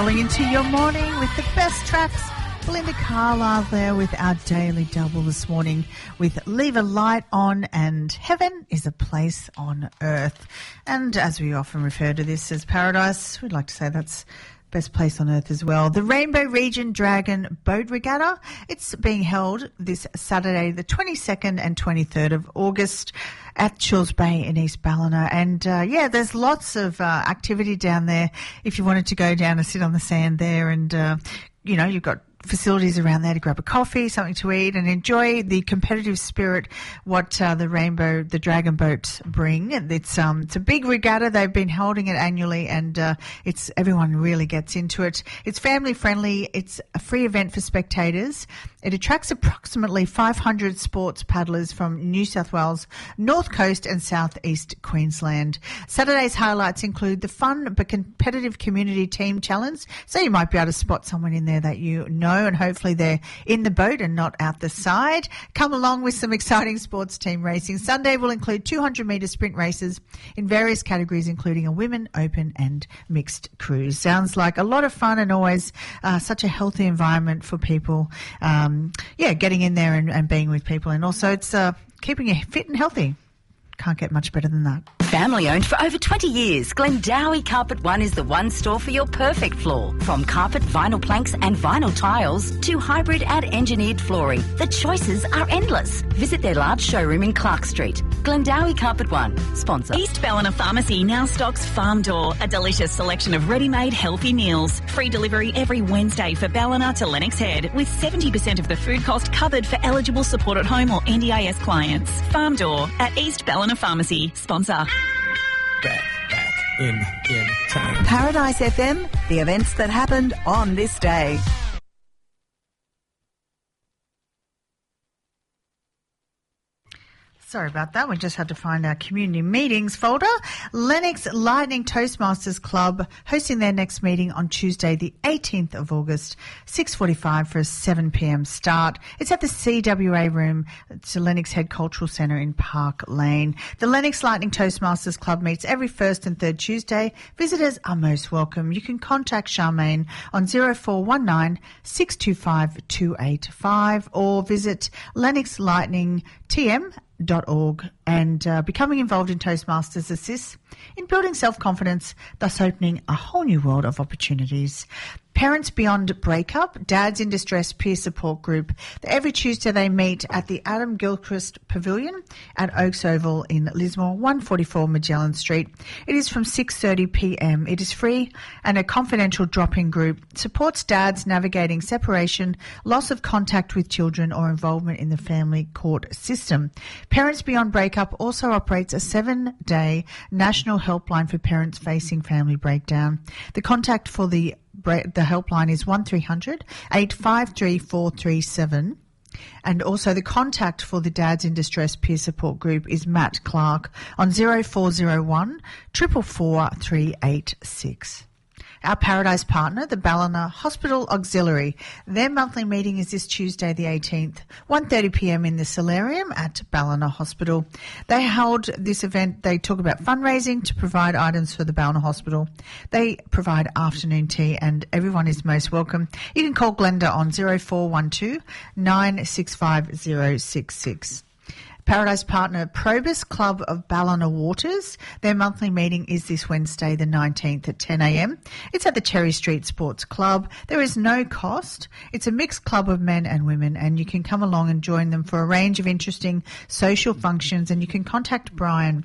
rolling into your morning with the best tracks. Belinda Carlisle there with our daily double this morning with Leave a Light On and Heaven is a Place on Earth. And as we often refer to this as paradise, we'd like to say that's best place on earth as well. The Rainbow Region Dragon Boat Regatta, it's being held this Saturday, the 22nd and 23rd of August at Chills Bay in East Ballina. And, there's lots of activity down there if you wanted to go down and sit on the sand there. And, you've got facilities around there to grab a coffee, something to eat, and enjoy the competitive spirit what the Dragon Boats bring. It's a big regatta. They've been holding it annually, and everyone really gets into it. It's family friendly. It's a free event for spectators. It attracts approximately 500 sports paddlers from New South Wales, North Coast and South East Queensland. Saturday's highlights include the fun but competitive community team challenge, so you might be able to spot someone in there that you know, and hopefully they're in the boat and not out the side. Come along with some exciting sports team racing. Sunday will include 200-metre sprint races in various categories, including a women, open and mixed cruise. Sounds like a lot of fun and always such a healthy environment for people, getting in there and being with people. And also it's keeping you fit and healthy. Can't get much better than that. Family owned for over 20 years, Glendowie Carpet One is the one store for your perfect floor. From carpet, vinyl planks and vinyl tiles to hybrid and engineered flooring, the choices are endless. Visit their large showroom in Clark Street. Glendowie Carpet One, sponsor. East Ballina Pharmacy now stocks Farm Door, a delicious selection of ready-made healthy meals. Free delivery every Wednesday for Ballina to Lennox Head, with 70% of the food cost covered for eligible support at home or NDIS clients. Farm Door at East Ballina Pharmacy, sponsor. Back in time. Paradise FM, the events that happened on this day. Sorry about that. We just had to find our community meetings folder. Lennox Lightning Toastmasters Club hosting their next meeting on Tuesday, the 18th of August, 6:45 for a 7 p.m. start. It's at the CWA room. It's the Lennox Head Cultural Centre in Park Lane. The Lennox Lightning Toastmasters Club meets every first and third Tuesday. Visitors are most welcome. You can contact Charmaine on 0419 625 285 or visit lennoxlightningtm.org and becoming involved in Toastmasters assists in building self-confidence, thus opening a whole new world of opportunities. Parents Beyond Breakup, Dads in Distress Peer Support Group. Every Tuesday they meet at the Adam Gilchrist Pavilion at Oaks Oval in Lismore, 144 Magellan Street. It is from 6:30 p.m. It is free and a confidential drop-in group. Supports dads navigating separation, loss of contact with children or involvement in the family court system. Parents Beyond Breakup also operates a 7-day national helpline for parents facing family breakdown. The contact for the helpline is 1300 853 437. And also the contact for the Dads in Distress Peer Support Group is Matt Clark on 0401 444 386. Our Paradise partner, the Ballina Hospital Auxiliary. Their monthly meeting is this Tuesday the 18th, 1:30 p.m. in the Solarium at Ballina Hospital. They held this event. They talk about fundraising to provide items for the Ballina Hospital. They provide afternoon tea and everyone is most welcome. You can call Glenda on 0412 965 066. Paradise partner Probus Club of Ballina Waters. Their monthly meeting is this Wednesday the 19th at 10 a.m. It's at the Cherry Street Sports Club. There is no cost. It's a mixed club of men and women and you can come along and join them for a range of interesting social functions and you can contact Brian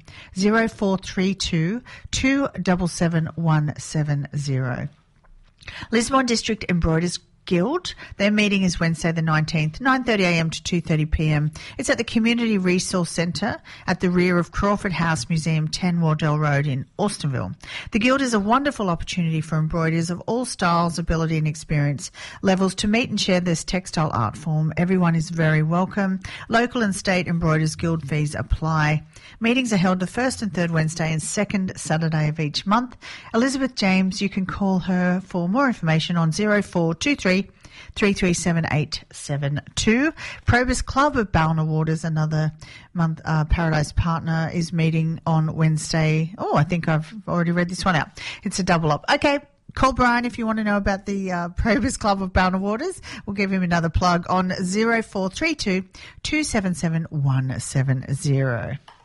0432 277 170. Lismore District Embroiders Guild. Their meeting is Wednesday the 19th, 9:30am to 2:30 p.m. It's at the Community Resource Centre at the rear of Crawford House Museum, 10 Wardell Road in Austenville. The Guild is a wonderful opportunity for embroiderers of all styles, ability and experience levels to meet and share this textile art form. Everyone is very welcome. Local and state Embroiderers Guild fees apply. Meetings are held the first and third Wednesday and second Saturday of each month. Elizabeth James, you can call her for more information on 0423 337872. Probus Club of Ballina Waters, another month Paradise partner, is meeting on Wednesday. Oh, I think I've already read this one out. It's a double up. Okay. Call Brian if you want to know about the Probus Club of Boundary Waters. We'll give him another plug on 0432 277 170.